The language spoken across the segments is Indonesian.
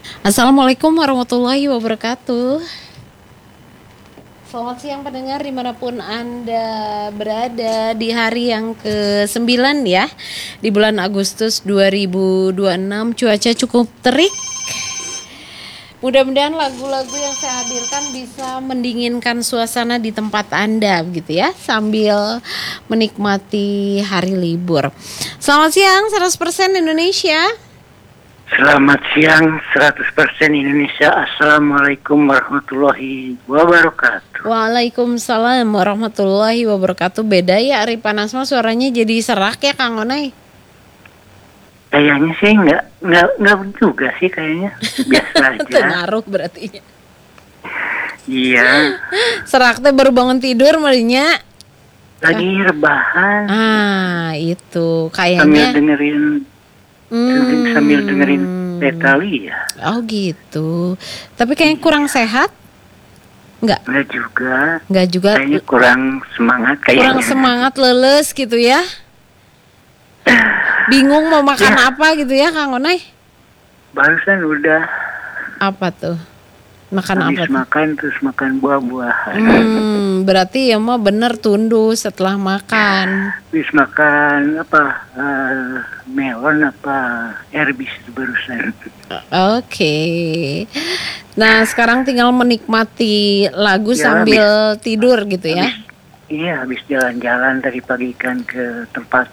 Assalamualaikum warahmatullahi wabarakatuh. Selamat siang pendengar dimanapun Anda berada di hari yang ke-9 ya, di bulan Agustus 2026. Cuaca cukup terik. Mudah-mudahan lagu-lagu yang saya hadirkan bisa mendinginkan suasana di tempat Anda begitu ya, sambil menikmati hari libur. Selamat siang 100% Indonesia. Selamat siang 100% Indonesia. Assalamualaikum warahmatullahi wabarakatuh. Waalaikumsalam warahmatullahi wabarakatuh. Beda ya Arifan Asma, suaranya jadi serak ya Kang Onai. Kayaknya sih nggak juga sih kayaknya. Biasa aja. Tengaruh berarti. Iya. Serak teh baru bangun tidur marinya. Lagi rebahan. Itu kayaknya sambil dengerin Petali ya. Oh gitu. Tapi kayaknya kurang sehat. Enggak juga. Kayaknya kurang semangat kayaknya. Kurang semangat, leles gitu ya. Bingung mau makan apa gitu ya Kang Onai. Barusan udah. Apa tuh? Makan habis apa tuh? Makan terus makan buah-buahan. Berarti ya mah bener tunduh setelah makan. Habis makan melon erbis barusan. Oke. Nah sekarang tinggal menikmati lagu sambil tidur gitu ya. Iya, habis jalan-jalan tadi pagi kan ke tempat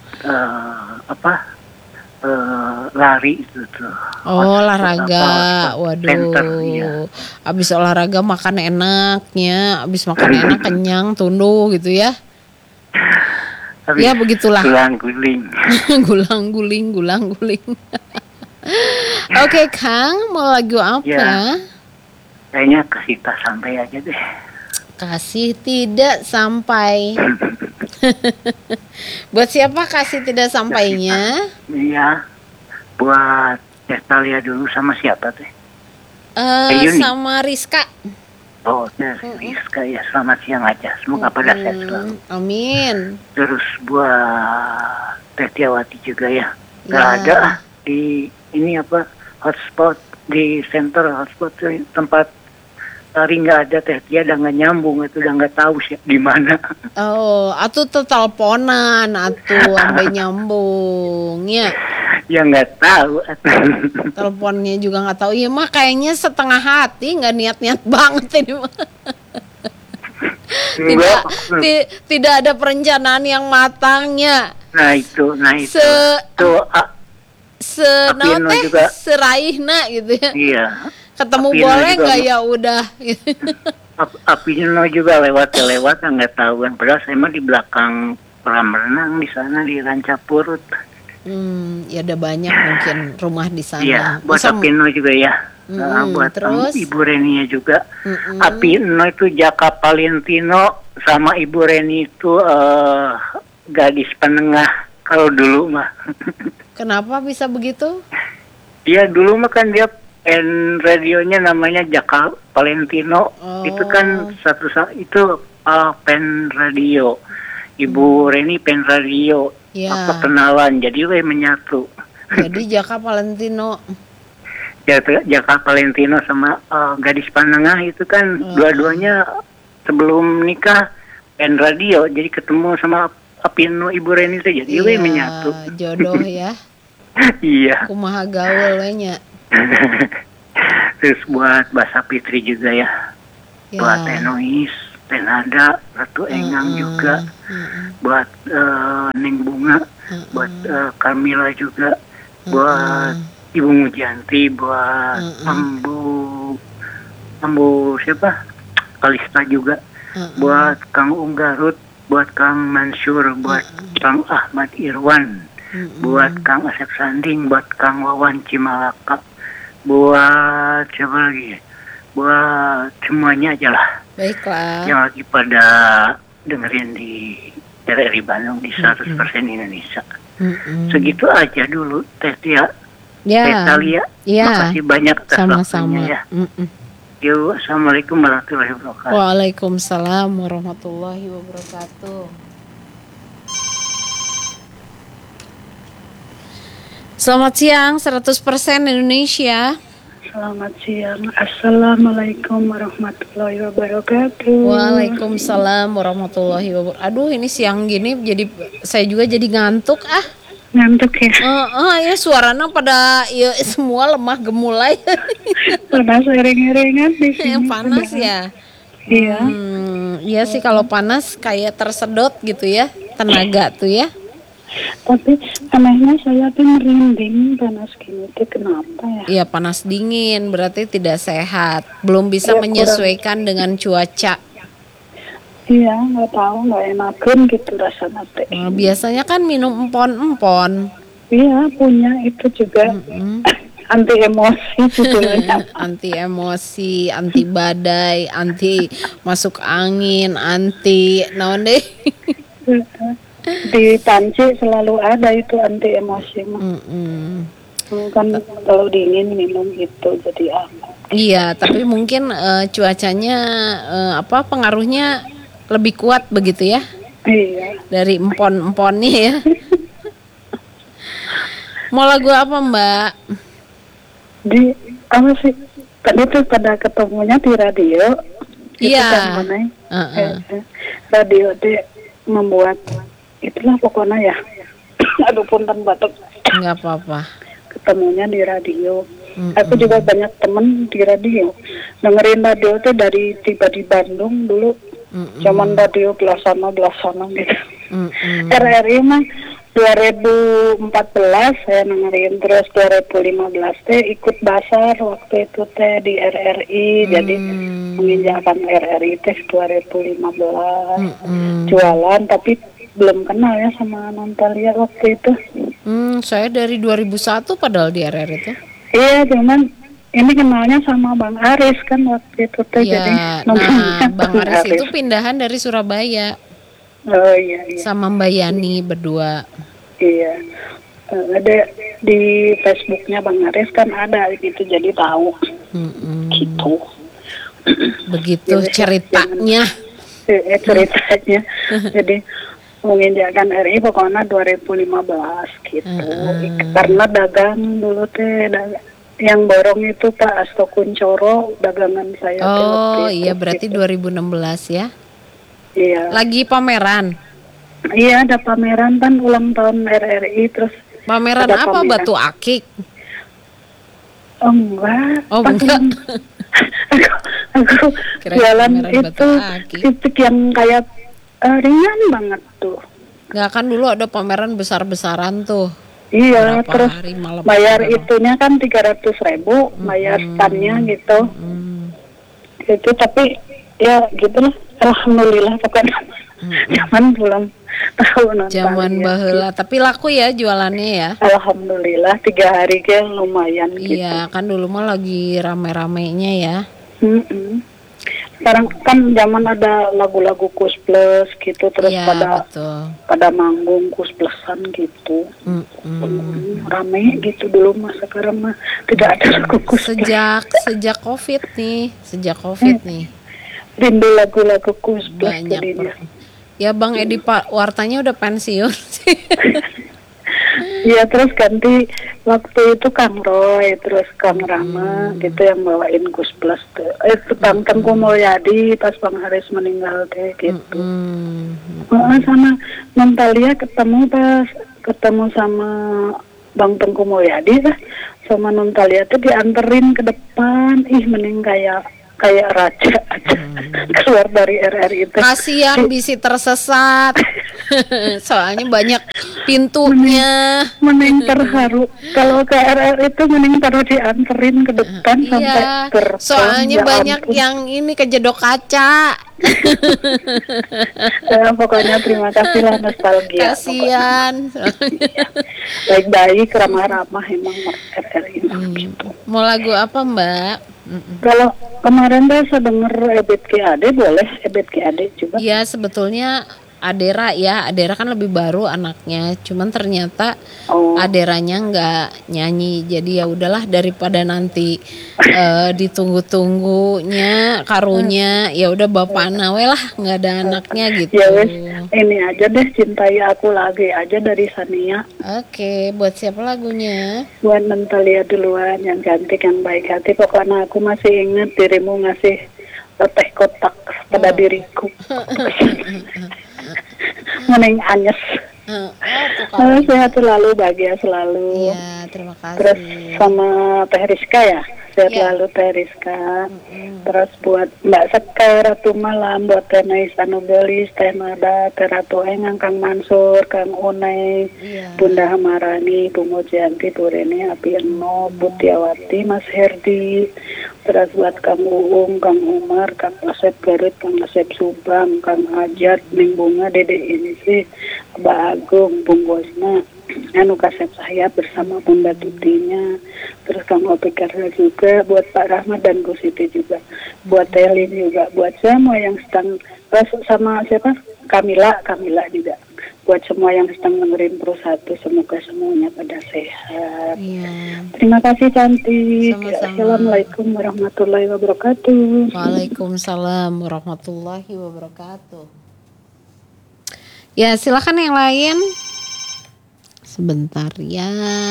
lari itu tuh. Olahraga, waduh. Center, iya. Abis olahraga makan enaknya, abis makan enak kenyang, tunduh gitu ya. Habis ya begitulah. Gulang-guling. gulang-guling. Oke Kang, mau lagu apa? Ya, kayaknya kasih tak sampai aja deh. Kasih tidak sampai. Buat siapa kasih tidak sampainya? Iya, buat Natalia dulu sama siapa teh? Sama Rizka. Oh, Rizka ya, selamat siang aja. Semoga pada sehat selalu. Amin. Terus buat Teh Tiawati juga ya. Gak ada di ini hotspot di center hotspot tempat lari nggak ada Teh Tia, udah nggak nyambung, itu udah nggak tahu sih di mana. Oh, atuh teleponan, atuh sampai nyambung ya. Ya nggak tahu. Teleponnya juga nggak tahu. Ya mah kayaknya setengah hati, nggak niat-niat banget ini mah. Tidak ada perencanaan yang matangnya. Nah itu. Seraihna gitu ya. Iya. Ketemu Apino boleh nggak ya udah. Apino juga lewat nggak tahu kan. Padahal saya mah di belakang kolam renang di sana di Rancapurut. Ya ada banyak mungkin rumah di sana. Iya, buat Apino juga ya. Buat terus? Ibu Reni juga. Apino itu Jaka Valentino sama Ibu Reni itu gadis penengah kalau dulu mah. Kenapa bisa begitu? Iya dulu mah kan dia pen radionya namanya Jaka Valentino. Itu kan itu pen radio. Ibu Reni pen radio. Apa kenalan jadi menyatu. Jadi Jaka Valentino. Jaka Valentino sama gadis penengah itu kan dua-duanya sebelum nikah pen radio. Jadi ketemu sama Apino Ibu Reni itu jadi menyatu. Jodoh ya. Iya. Kumaha gaul nya. Terus buat Basa Fitri juga ya. Buat Tenois, Tenada, Ratu Engang juga. Buat Neng Bunga, buat Kamila juga. Buat Ibu Mujanti, buat Ambu siapa? Kalista juga. Buat Kang Unggarut, buat Kang Mansur, buat Kang Ahmad Irwan. Buat Kang Asep Sanding, buat Kang Wawan Cimalaka, buat siapa lagi? Buat semuanya aja lah. Baiklah. Yang lagi pada dengerin di RRI Bandung di 100% Indonesia. Segitu aja dulu Teh Tia. Talia. Makasih banyak atas waktunya ya. Yo, assalamualaikum warahmatullahi wabarakatuh. Waalaikumsalam warahmatullahi wabarakatuh. Selamat siang 100% Indonesia. Selamat siang. Assalamualaikum warahmatullahi wabarakatuh. Waalaikumsalam warahmatullahi wabarakatuh. Aduh, ini siang gini jadi saya juga jadi ngantuk Ngantuk ya? Ya suaranya pada ya semua lemah gemulai. Panas ring-ringan di sini. Panas ya. Iya. Iya sih kalau panas kayak tersedot gitu ya tenaga tuh ya. Tapi anehnya saya tuh merinding panas gini tuh kenapa ya? Iya panas dingin berarti tidak sehat. Belum bisa Ya, menyesuaikan dengan cuaca. Iya, nggak tahu, nggak enakan gitu rasanya teh. Nah, biasanya kan minum empon-empon. Iya, punya itu juga anti emosi gitu. Anti emosi, anti badai, anti masuk angin, anti naon deh. Di panci selalu ada itu anti emosi mah. Kan kalau dingin minum itu jadi aman. Iya, tapi mungkin cuacanya pengaruhnya lebih kuat begitu ya Iya. dari empon-emponnya ya. Mau lagu apa Mbak? Di apa sih? Tadi tuh pada ketemunya di radio. Iya. Itu kan mana? Radio deh membuat itulah pokoknya ya. Aduh punten batuk. Enggak apa-apa. Ketemunya di radio. Aku juga banyak temen di radio. Dengerin radio tuh dari tiba di Bandung dulu. Zaman radio belasana gitu. RRI mah 2014 saya dengerin, terus 2015 teh ikut basar waktu itu teh di RRI, jadi menginjakan RRI teh 2015 jualan, tapi belum kenal ya sama Nontalia waktu itu. Saya dari 2001 padahal di RRI itu. Iya, cuman ini kenalnya sama Bang Aris kan waktu itu teh, jadi Bang Aris itu pindahan dari Surabaya. Oh iya. Sama Mbak Yani berdua. Iya. Ada di Facebooknya Bang Aris kan ada gitu, jadi tahu. Gitu. Begitu ceritanya. Ceritanya. Jadi menginjakan RI pokoknya 2015 gitu. Karena dagang dulu teh yang borong itu Pak Asto Kuncoro, dagangan saya. Oh iya, berarti gitu. 2016 ya. Iya. Lagi pameran. Iya, ada pameran kan ulang tahun RRI, terus pameran apa? Pameran. Batu akik? Oh enggak. Oh enggak. aku jualan itu titik yang kayak ringan banget tuh. Enggak, kan dulu ada pameran besar-besaran tuh. Iya, terus bayar itunya kan 300.000, bayar standnya gitu. Itu tapi ya gitulah, alhamdulillah pokoknya. Zaman belum tahu nonton. Zaman baheula, tapi laku ya jualannya ya. Alhamdulillah 3 hari ke lumayan gitu. Iya, kan dulu mah lagi rame-ramenya ya. Sekarang kan zaman ada lagu-lagu Kus Plus gitu, terus ya, pada manggung Kus Plusan gitu. Rame gitu dulu mah, sekarang mah tidak ada lagu Kus Plus. Sejak Covid nih. Rindu lagu-lagu Kus Plus. Banyak. Ya Bang Edi Pak Wartanya udah pensiun sih. Iya, terus ganti waktu itu Kang Roy, terus Kang Rama gitu yang bawain Kus Plus tuh. Kang Tengku Mulyadi pas Bang Haris meninggal teh gitu. Sama Nontalia ketemu sama Bang Tengku Mulyadi lah, sama Nontalia tuh dianterin ke depan, mending kayak raja aja keluar dari RRI itu. Kasihan bisi tersesat. Soalnya banyak pintunya. Mending terharu. Kalau ke RRI itu mending taruh dianterin ke depan sampai gerbang. Soalnya banyak yang ini kejedok kaca. Pokoknya terima kasih lah, nostalgia. Kasihan. Baik-baik, ramah-ramah emang RRI gitu. Mau lagu apa Mbak? Kalau kemarin saya denger Ebit GAD, boleh Ebit GAD juga? Ya sebetulnya Adera ya. Adera kan lebih baru anaknya. Cuman ternyata Aderanya nggak nyanyi. Jadi ya udahlah daripada nanti ditunggu-tunggunya karunya, ya udah bapak nawe lah nggak ada anaknya gitu. Ya wes, ini aja deh, Cintai Aku Lagi aja dari Sania. Oke, buat siapa lagunya? Buat Natalia duluan, yang cantik, yang baik hati. Pokoknya aku masih ingat dirimu ngasih teh kotak pada diriku. Meneng anyes. Sehat selalu, bahagia selalu. Iya, terima kasih. Terus sama Teh Rizka ya, sehat Iya. selalu Teh Rizka. Terus buat Mbak Sekar, Ratu Malam, buat Teh Nais Anugelis, Teh Nada, Teh Ratu Engang, Kang Mansur, Kang Unai, Iya. Bunda Hamarani, Bu Mojanti, Bu Reni, Abi Eno, Putiawati, Mas Herdi. Terus buat Kang Uung, Kang Umar, Kang Asep Garut, Kang Asep Subang, Kang Ajat, Ning Bunga, Dede ini sih, Mbak Agung, Bung Bosna, Anu Kasep saya bersama Bunda Tutinya, terus Kang Opi Karsa juga, buat Pak Rahmat dan Bu Siti juga, buat Telin juga, buat semua yang sedang, sama siapa? Kamila juga. Buat semua yang sedang dengerin Pro1, semoga semuanya pada sehat. Iya. Terima kasih cantik. Sama-sama. Assalamualaikum warahmatullahi wabarakatuh. Waalaikumsalam warahmatullahi wabarakatuh. Ya, silakan yang lain. Sebentar ya.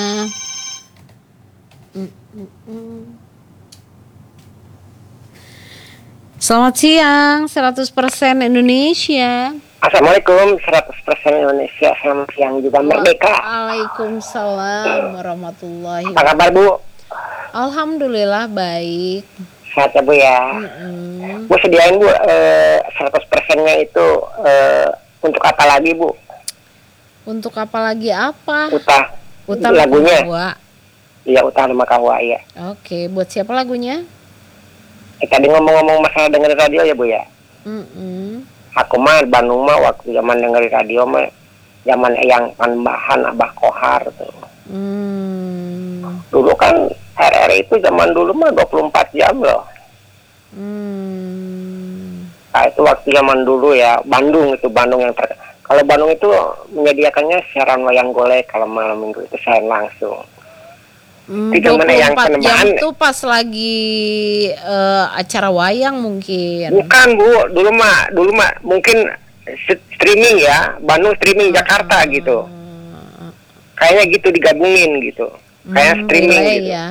Selamat siang, 100% Indonesia. Assalamualaikum, 100% Indonesia. Selamat siang juga Merdeka. Waalaikumsalam warahmatullahi Apa kabar Bu? Alhamdulillah baik. Sehat ya Bu ya. Bu sediain Bu 100%-nya itu untuk apa lagi Bu? Untuk apa lagi apa? Utah lagunya. Iya, Utah Rumah Kahwa ya. Oke, buat siapa lagunya? Tadi ngomong-ngomong masalah dengerin radio ya Bu ya. Aku mah Bandung mah waktu zaman dengerin radio mah zaman yang Panbahan Abah Kohar tuh. Dulu kan RRI itu zaman dulu mah 24 jam loh. Nah itu waktu zaman dulu ya, Bandung yang kalau Bandung itu menyediakannya siaran wayang golek kalau malam minggu itu siaran langsung. 24 jam tuh pas lagi acara wayang mungkin. Bukan Bu, dulu mah mungkin streaming ya, Bandung streaming Jakarta gitu. Kayaknya gitu digabungin gitu. Kayak streaming gitu. Ya.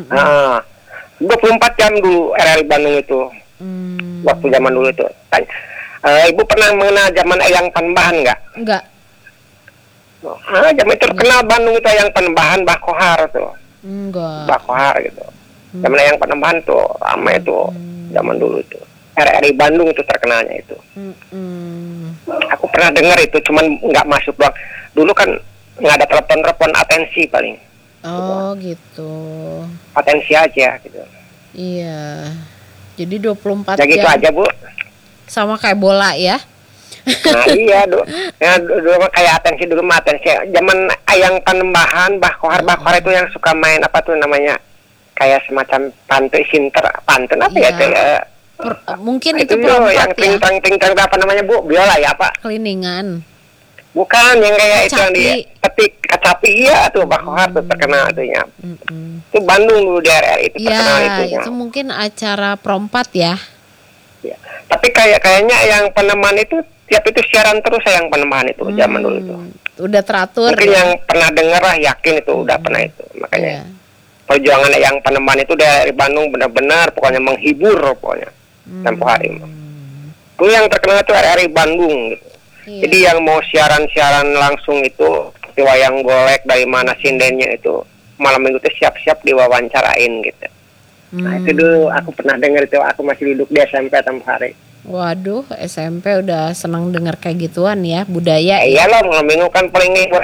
24 jam dulu RRI Bandung itu. Waktu zaman dulu itu. Ibu pernah mengenal zaman Eyang Panbahan nggak? Enggak. Zaman itu terkenal Bandung itu Eyang Panbahan, Bah Kohar tuh. Enggak. Bah Kohar gitu. Zaman Eyang Panbahan tuh ramai itu zaman dulu itu. RRI Bandung itu terkenalnya itu. Aku pernah dengar itu, cuman nggak masuk doang. Dulu kan nggak ada telepon atensi paling. Oh gitu. Atensi aja gitu. Iya. Jadi 24 Ya gitu jam. aja Bu. Sama kayak bola ya. Nah iya dulu mah kayak atensi dulu mah atensi. Zaman Eyang Panbahan, Bah Kohar itu yang suka main apa tuh namanya? Kayak semacam pantun apa ya kayak mungkin itu tuh perempat yang ya. ting-tang apa namanya Bu? Biola ya Pak? Keliningan. Bukan yang kayak itu yang Kecapi. dipetik kecapi iya tuh Bah Kohar tuh terkenal tuh ya. Itu Bandung dulu di RRI itu terkenal Ya, itu. itu mungkin acara perempat ya. Ya. Tapi kayaknya yang peneman itu tiap itu siaran terus yang peneman itu zaman dulu itu. Udah teratur. Mungkin ya? yang pernah dengar lah yakin itu udah pernah itu. Makanya Iya. perjuangan yang peneman itu dari Bandung benar-benar pokoknya menghibur pokoknya tempo hari. Itu yang terkenal itu RRI Bandung gitu. Iya. Jadi yang mau siaran langsung itu seperti wayang golek dari mana sindennya itu malam minggu itu siap-siap diwawancarain gitu. Nah itu dulu aku pernah dengar itu, aku masih duduk di SMP tempo hari. Waduh, SMP udah senang dengar kayak gituan ya, budaya. Iya loh, malam minggu kan paling ngibur